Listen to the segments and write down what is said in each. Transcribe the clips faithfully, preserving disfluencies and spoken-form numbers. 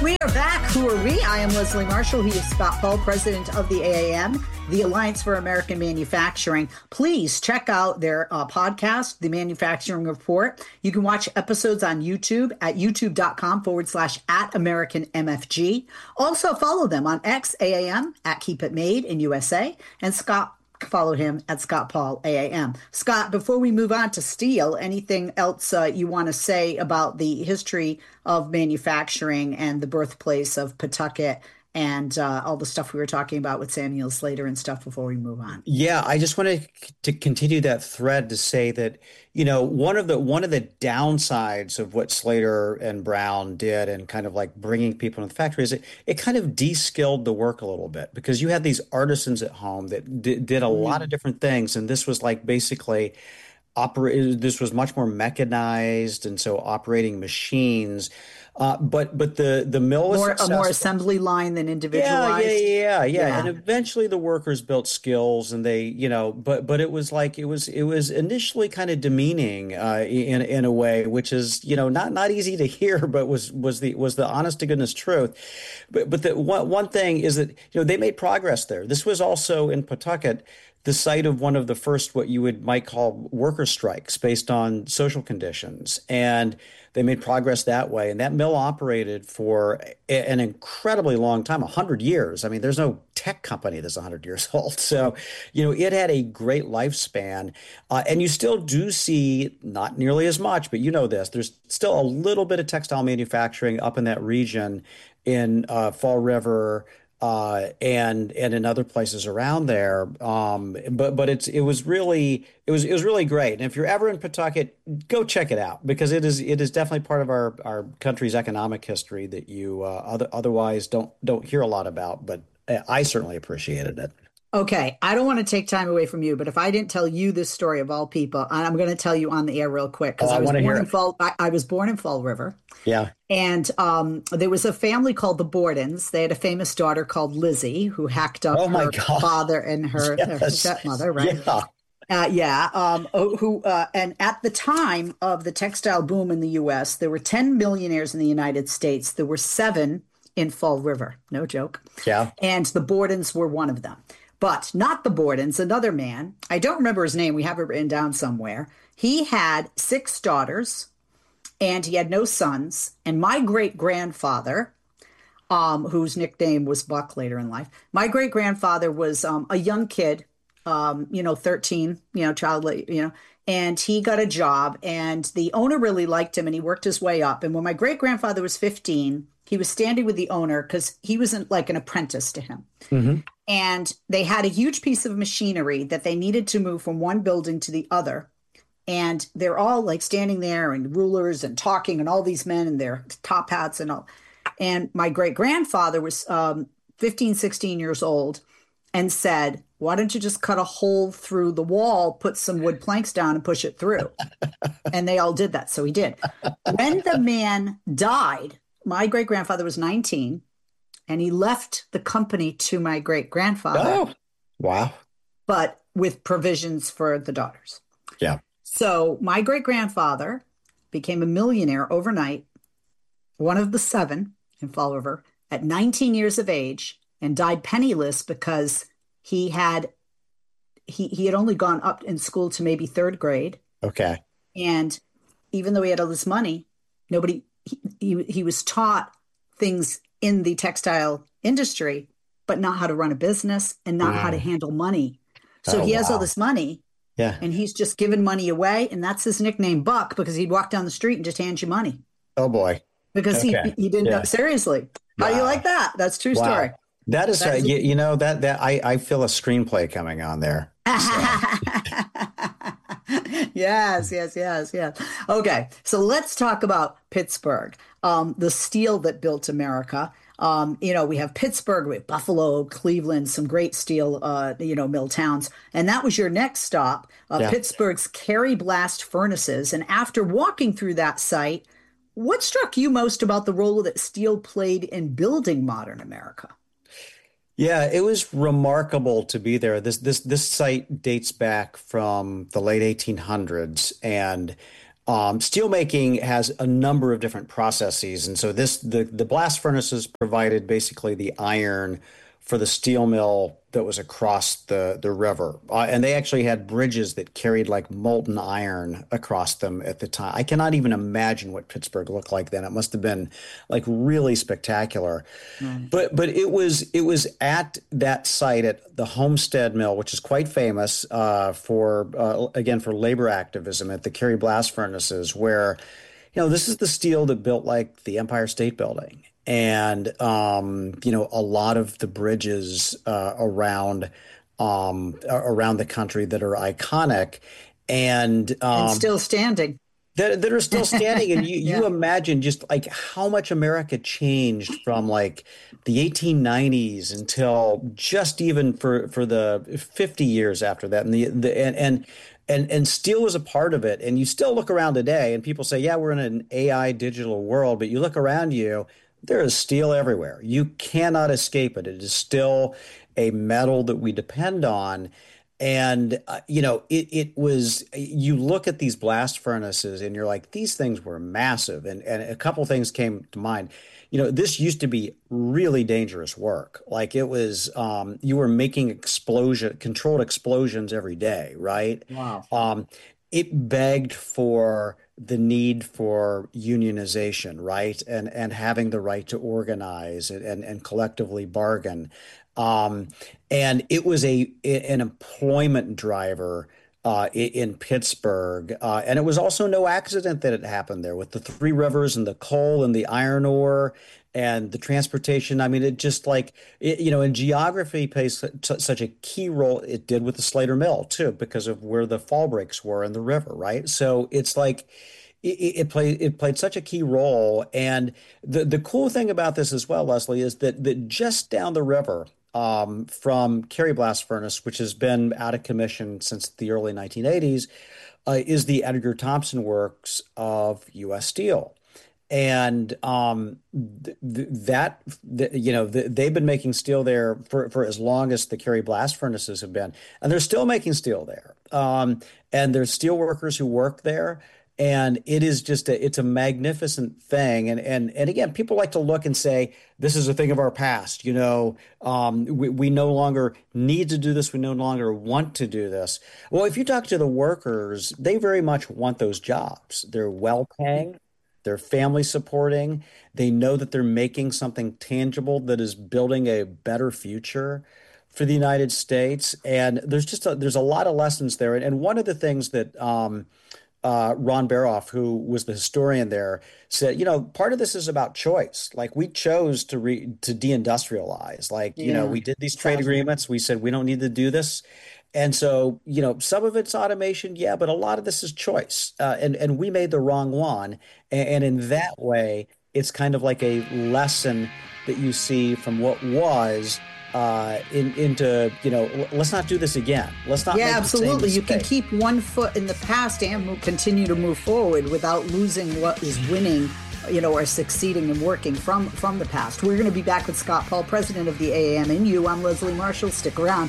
We are back. Who are we? I am Leslie Marshall. He is Scott Paul, president of the A A M, the Alliance for American Manufacturing. Please check out their uh, podcast, The Manufacturing Report. You can watch episodes on YouTube at youtube.com forward slash at American MFG. Also follow them on X, A A M, at Keep It Made in U S A, and Scott follow him at Scott Paul A A M. Scott, before we move on to steel, anything else uh, you want to say about the history of manufacturing and the birthplace of Pawtucket and uh, all the stuff we were talking about with Samuel Slater and stuff before we move on? Yeah, I just wanted to continue that thread to say that, you know, one of the one of the downsides of what Slater and Brown did and kind of like bringing people into the factory is it, it kind of de-skilled the work a little bit, because you had these artisans at home that d- did a mm. lot of different things. And this was like basically operate. This was much more mechanized. And so operating machines. Uh, but but the the mill was more, a more assembly line than individualized. Yeah, yeah, yeah, yeah, yeah. And eventually the workers built skills, and they, you know, but but it was like it was it was initially kind of demeaning uh, in in a way, which is, you know, not not easy to hear, but was was the was the honest to goodness truth. But but the one one thing is that, you know, they made progress there. This was also in Pawtucket the site of one of the first what you would might call worker strikes based on social conditions, and they made progress that way. And that mill operated for a, an incredibly long time, one hundred years. I mean, there's no tech company that's one hundred years old. So, you know, it had a great lifespan. Uh, and you still do see, not nearly as much, but you know this, there's still a little bit of textile manufacturing up in that region in uh, Fall River, Uh, and and in other places around there, um, but but it's it was really it was it was really great. And if you're ever in Pawtucket, go check it out, because it is it is definitely part of our, our country's economic history that you uh, other, otherwise don't don't hear a lot about. But I certainly appreciated it. Okay, I don't want to take time away from you, but if I didn't tell you this story of all people, I'm going to tell you on the air real quick, because oh, I, I was born in it. Fall. I, I was born in Fall River. Yeah, and um, there was a family called the Bordens. They had a famous daughter called Lizzie who hacked up oh her God. father and her, yes. her stepmother, right? Yeah. Uh, yeah. Um, who uh, and at the time of the textile boom in the U S, there were ten millionaires in the United States. There were seven in Fall River. No joke. Yeah. And the Bordens were one of them. But not the Bordens, another man. I don't remember his name. We have it written down somewhere. He had six daughters, and he had no sons. And my great-grandfather, um, whose nickname was Buck later in life, my great-grandfather was um, a young kid, um, you know, thirteen, you know, child, you know, and he got a job, and the owner really liked him, and he worked his way up. And when my great-grandfather was fifteen, he was standing with the owner because he wasn't like an apprentice to him. Mm-hmm. And they had a huge piece of machinery that they needed to move from one building to the other. And they're all like standing there and rulers and talking, and all these men in their top hats and all. And my great grandfather was um, fifteen, sixteen years old and said, why don't you just cut a hole through the wall, put some wood planks down and push it through? And they all did that. So he did. When the man died, my great grandfather was nineteen. And he left the company to my great-grandfather. Oh, wow. But with provisions for the daughters. Yeah. So my great-grandfather became a millionaire overnight, one of the seven in Fall River, at nineteen years of age, and died penniless because he had he, he had only gone up in school to maybe third grade. Okay. And even though he had all this money, nobody he, he, he was taught things in the textile industry, but not how to run a business and not wow. how to handle money. So oh, he has wow. all this money, yeah, and he's just giving money away. And that's his nickname, Buck, because he'd walk down the street and just hand you money. Oh, boy. Because okay. he, he didn't yeah. know. Seriously. How wow. do you like that? That's true wow. story. That is, uh, you, you know, that that I, I feel a screenplay coming on there. So. yes, yes, yes, yes. Okay, so let's talk about Pittsburgh, um, the steel that built America. Um, you know, we have Pittsburgh, we have Buffalo, Cleveland, some great steel, uh, you know, mill towns. And that was your next stop, uh, yeah. Pittsburgh's Cary Blast Furnaces. And after walking through that site, what struck you most about the role that steel played in building modern America? Yeah, it was remarkable to be there. This this this site dates back from the late eighteen hundreds, and Um, steelmaking has a number of different processes, and so this the the blast furnaces provided basically the iron for the steel mill that was across the the river, uh, and they actually had bridges that carried like molten iron across them at the time. I cannot even imagine what Pittsburgh looked like then. It must have been like really spectacular. Mm. But but it was it was at that site at the Homestead Mill, which is quite famous uh, for uh, again for labor activism at the Cary blast furnaces, where you know this is the steel that built like the Empire State Building. And, um, you know, a lot of the bridges uh, around um, around the country that are iconic and, um, and still standing. That, that are still standing. And you, yeah. you imagine just like how much America changed from like the eighteen nineties until just even for, for the fifty years after that. And the, the and, and And and steel was a part of it. And you still look around today and people say, yeah, we're in an A I digital world. But you look around you, there is steel everywhere. You cannot escape it. It is still a metal that we depend on. And, uh, you know, it, it was, you look at these blast furnaces and you're like, these things were massive. And, and a couple things came to mind. You know, this used to be really dangerous work. Like it was, um, you were making explosion, controlled explosions every day, right? Wow. Um, it begged for the need for unionization, right? And and having the right to organize and, and, and collectively bargain. Um, and it was a an employment driver uh, in Pittsburgh. Uh, and it was also no accident that it happened there with the Three Rivers and the coal and the iron ore and the transportation. I mean, it just like, it, you know, and geography plays su- such a key role. It did with the Slater Mill, too, because of where the fall breaks were in the river, right? So it's like it, it played it played such a key role. And the, the cool thing about this as well, Leslie, is that, that just down the river um, from Cary Blast Furnace, which has been out of commission since the early nineteen eighties, uh, is the Edgar Thomson Works of U S Steel. And um, th- th- that, th- you know, th- they've been making steel there for, for as long as the Cary blast furnaces have been. And they're still making steel there. Um, and there's steel workers who work there. And it is just a, it's a magnificent thing. And, and, and again, people like to look and say, this is a thing of our past. You know, um, we, we no longer need to do this. We no longer want to do this. Well, if you talk to the workers, they very much want those jobs. They're well paying. They're family supporting. They know that they're making something tangible that is building a better future for the United States. And there's just a, there's a lot of lessons there. And, and one of the things that um, uh, Ron Baroff, who was the historian there, said, you know, part of this is about choice. Like we chose to re, to deindustrialize. Like, you yeah, know, we did these trade exactly. agreements. We said we don't need to do this. And so, you know, some of it's automation, yeah, but a lot of this is choice. Uh, and, and we made the wrong one. And, and in that way, it's kind of like a lesson that you see from what was uh, in, into, you know, let's not do this again. Let's not. Yeah, make absolutely. The same you can keep one foot in the past and move, continue to move forward without losing what is winning, you know, or succeeding and working from, from the past. We're going to be back with Scott Paul, president of the A A M N U. I'm Leslie Marshall. Stick around.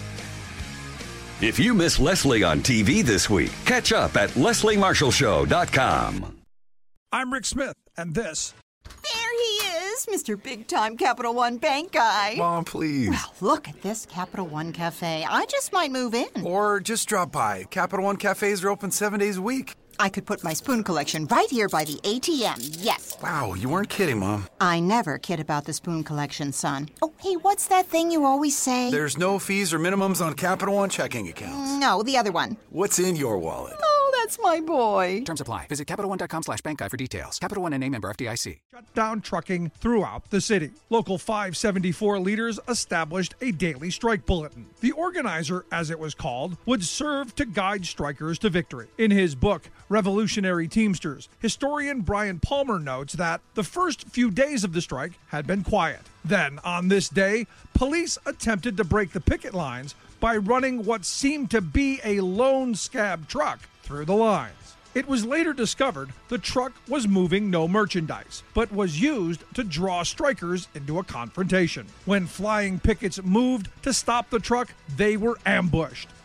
If you miss Leslie on T V this week, catch up at leslie marshall show dot com. I'm Rick Smith, and this... There he is, Mister Big Time Capital One Bank guy. Mom, please. Well, look at this Capital One Cafe. I just might move in. Or just drop by. Capital One Cafes are open seven days a week. I could put my spoon collection right here by the A T M, yes. Wow, you weren't kidding, Mom. I never kid about the spoon collection, son. Oh, hey, what's that thing you always say? There's no fees or minimums on Capital One checking accounts. No, the other one. What's in your wallet? Oh, that's my boy. Terms apply. Visit CapitalOne.com slash bank guide for details. Capital One N A member F D I C. Shut down trucking throughout the city. Local five seventy-four leaders established a daily strike bulletin. The organizer, as it was called, would serve to guide strikers to victory. In his book, Revolutionary Teamsters, historian Brian Palmer notes that the first few days of the strike had been quiet. Then, on this day, police attempted to break the picket lines by running what seemed to be a lone scab truck through the lines. It was later discovered the truck was moving no merchandise, but was used to draw strikers into a confrontation. When flying pickets moved to stop the truck, they were ambushed.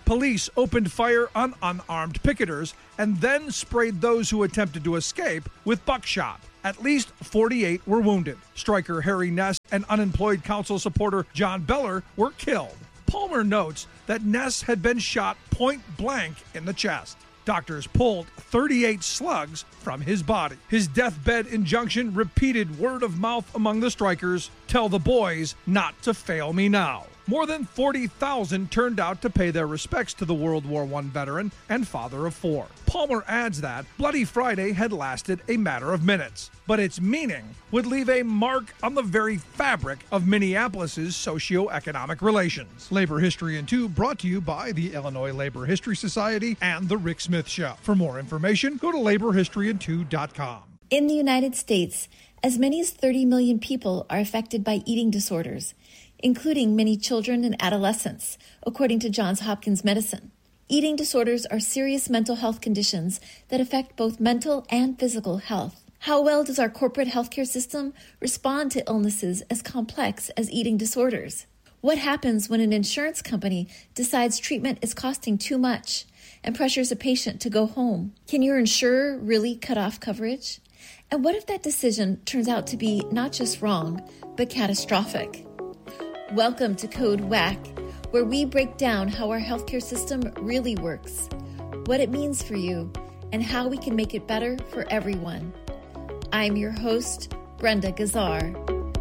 Police opened fire on unarmed picketers and then sprayed those who attempted to escape with buckshot. At least forty-eight were wounded. Striker Harry Ness and unemployed council supporter John Beller were killed. Palmer notes that Ness had been shot point blank in the chest. Doctors pulled thirty-eight slugs from his body. His deathbed injunction repeated word of mouth among the strikers, "Tell the boys not to fail me now." More than forty thousand turned out to pay their respects to the World War One veteran and father of four. Palmer adds that Bloody Friday had lasted a matter of minutes, but its meaning would leave a mark on the very fabric of Minneapolis's socioeconomic relations. Labor History in Two brought to you by the Illinois Labor History Society and The Rick Smith Show. For more information, go to labor history in two dot com. In the United States, as many as thirty million people are affected by eating disorders, including many children and adolescents, according to Johns Hopkins Medicine. Eating disorders are serious mental health conditions that affect both mental and physical health. How well does our corporate healthcare system respond to illnesses as complex as eating disorders? What happens when an insurance company decides treatment is costing too much and pressures a patient to go home? Can your insurer really cut off coverage? And what if that decision turns out to be not just wrong, but catastrophic? Welcome to Code W A C, where we break down how our healthcare system really works, what it means for you, and how we can make it better for everyone. I'm your host, Brenda Gazzar.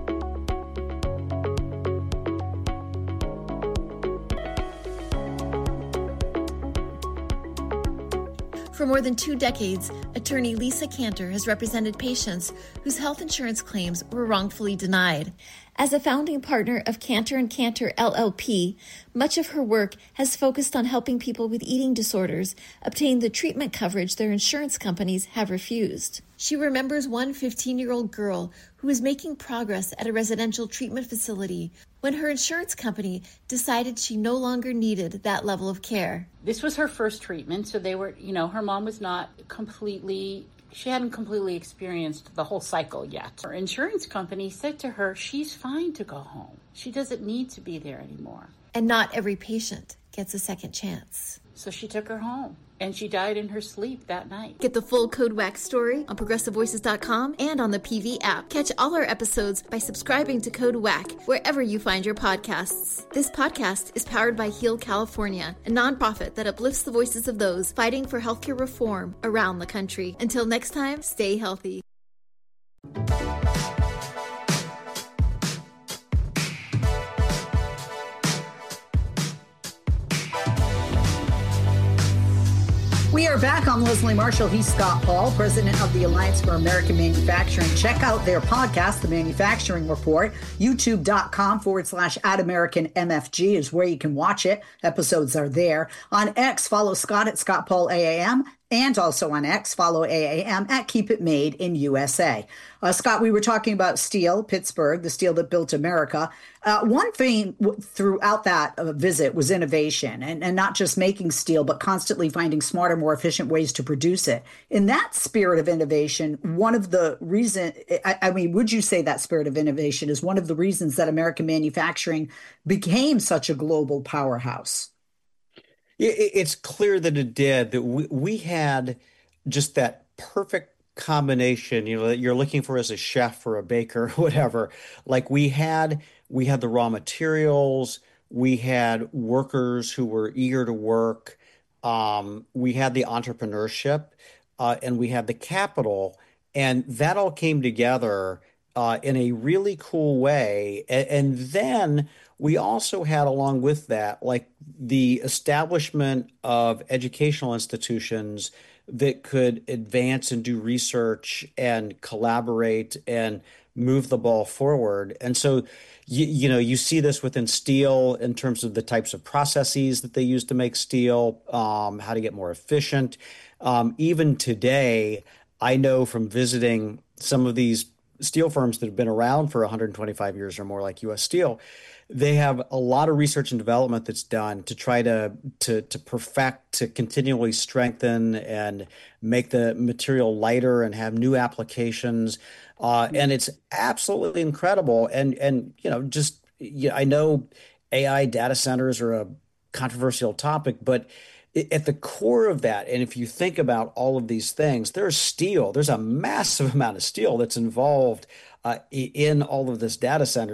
For more than two decades, attorney Lisa Cantor has represented patients whose health insurance claims were wrongfully denied. As a founding partner of Cantor and Cantor L L P, much of her work has focused on helping people with eating disorders obtain the treatment coverage their insurance companies have refused. She remembers one fifteen-year-old girl who was making progress at a residential treatment facility when her insurance company decided she no longer needed that level of care. This was her first treatment, so they were, you know, her mom was not completely, she hadn't completely experienced the whole cycle yet. Her insurance company said to her, she's fine to go home. She doesn't need to be there anymore. And not every patient gets a second chance. So she took her home, and she died in her sleep that night. Get the full Code W A C story on progressive voices dot com and on the P V app. Catch all our episodes by subscribing to Code W A C wherever you find your podcasts. This podcast is powered by Heal California, a nonprofit that uplifts the voices of those fighting for healthcare reform around the country. Until next time, stay healthy. We are back. I'm Leslie Marshall. He's Scott Paul, president of the Alliance for American Manufacturing. Check out their podcast, The Manufacturing Report. YouTube.com forward slash at American M F G is where you can watch it. Episodes are there. On X, follow Scott at Scott Paul A A M. And also on X, follow A A M at Keep It Made in U S A. Uh, Scott, we were talking about steel, Pittsburgh, the steel that built America. Uh, one thing w- throughout that uh, visit was innovation, and, and not just making steel, but constantly finding smarter, more efficient ways to produce it. In that spirit of innovation, one of the reasons, I, I mean, would you say that spirit of innovation is one of the reasons that American manufacturing became such a global powerhouse? It's clear that it did, that we, we had just that perfect combination, you know, that you're looking for as a chef or a baker or whatever. Like we had, we had the raw materials, we had workers who were eager to work, um, we had the entrepreneurship, uh, and we had the capital, and that all came together uh, in a really cool way. And, and then we also had, along with that, like the establishment of educational institutions that could advance and do research and collaborate and move the ball forward. And so, you, you know, you see this within steel in terms of the types of processes that they use to make steel, um, how to get more efficient. Um, even today, I know from visiting some of these steel firms that have been around for one hundred twenty-five years or more, like U S Steel, they have a lot of research and development that's done to try to, to, to perfect, to continually strengthen and make the material lighter and have new applications. Uh, and it's absolutely incredible. And, and, you know, just, you know, I know A I data centers are a controversial topic, but at the core of that, and if you think about all of these things, there's steel. There's a massive amount of steel that's involved uh, in all of this data centers.